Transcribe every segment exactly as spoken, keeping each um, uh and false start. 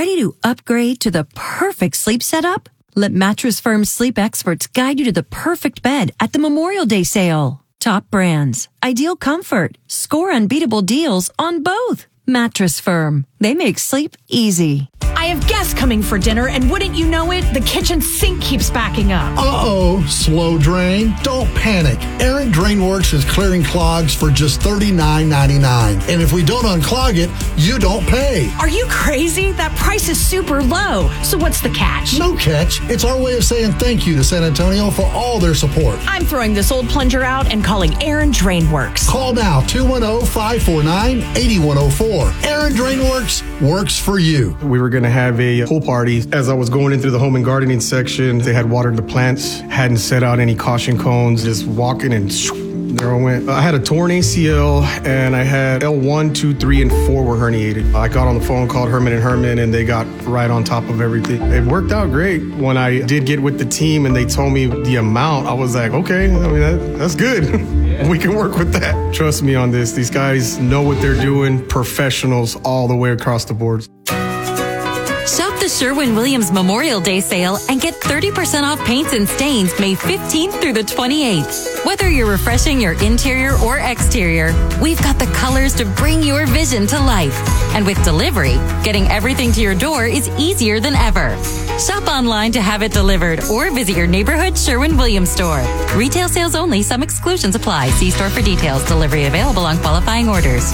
Ready to upgrade to the perfect sleep setup? Let Mattress Firm's sleep experts guide you to the perfect bed at the Memorial Day sale. Top brands, ideal comfort, score unbeatable deals on both. Mattress Firm. They make sleep easy. I have guests coming for dinner, and wouldn't you know it, the kitchen sink keeps backing up. Uh-oh, slow drain. Don't panic. Errant Drainworks is clearing clogs for just thirty-nine ninety-nine. And if we don't unclog it, you don't pay. Are you crazy? That price is super low. So what's the catch? No catch. It's our way of saying thank you to San Antonio for all their support. I'm throwing this old plunger out and calling Aaron Drainworks. Call now, two one zero, five four nine, eight one zero four. Aaron Drainworks works for you. We were going to have a pool party. As I was going in through the home and gardening section, they had watered the plants, hadn't set out any caution cones, just walking and there I went. I had a torn A C L and I had L one, two, three, and four were herniated. I got on the phone, called Herman and Herman, and they got right on top of everything. It worked out great. When I did get with the team and they told me the amount, I was like, okay, I mean, that, that's good. We can work with that. Trust me on this. These guys know what they're doing. Professionals all the way across the board. Shop the Sherwin-Williams Memorial Day sale and get thirty percent off paints and stains May fifteenth through the twenty-eighth. Whether you're refreshing your interior or exterior, we've got the colors to bring your vision to life. And with delivery, getting everything to your door is easier than ever. Shop online to have it delivered or visit your neighborhood Sherwin-Williams store. Retail sales only. Some exclusions apply. See store for details. Delivery available on qualifying orders.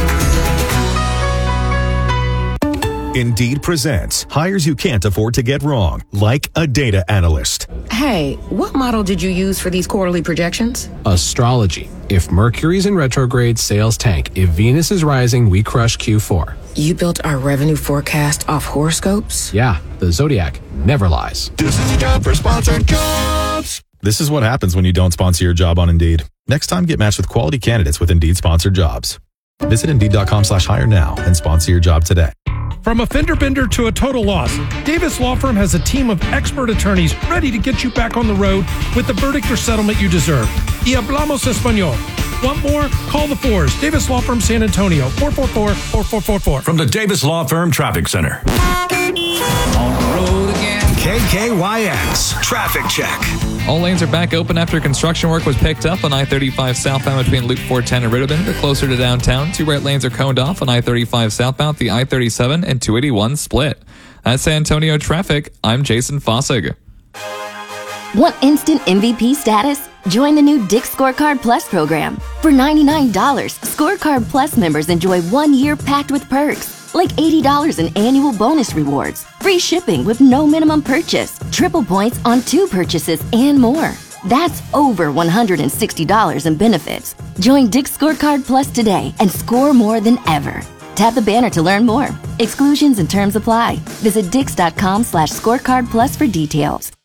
Indeed presents hires you can't afford to get wrong, like a data analyst. Hey, what model did you use for these quarterly projections? Astrology. If Mercury's in retrograde, sales tank. If Venus is rising, we crush Q four. You built our revenue forecast off horoscopes? Yeah, the Zodiac never lies. This is time for sponsored jobs. This is what happens when you don't sponsor your job on Indeed. Next time, get matched with quality candidates with Indeed sponsored jobs. Visit Indeed.com slash hire now and sponsor your job today. From a fender bender to a total loss, Davis Law Firm has a team of expert attorneys ready to get you back on the road with the verdict or settlement you deserve. Y hablamos español. Want more? Call the fours. Davis Law Firm San Antonio, four four four, four four four four. From the Davis Law Firm Traffic Center. On the road again. K K Y X Traffic Check. All lanes are back open after construction work was picked up on I thirty-five southbound between Loop four ten and Rittenden, but closer to downtown. Two right lanes are coned off on I thirty-five southbound, the I thirty-seven and two eighty-one split. At San Antonio Traffic, I'm Jason Fossig. Want instant M V P status? Join the new Dick's Scorecard Plus program. For ninety-nine dollars, Scorecard Plus members enjoy one year packed with perks, like eighty dollars in annual bonus rewards, free shipping with no minimum purchase, triple points on two purchases, and more. That's over one hundred sixty dollars in benefits. Join Dick's Scorecard Plus today and score more than ever. Tap the banner to learn more. Exclusions and terms apply. Visit dix.com slash scorecard plus for details.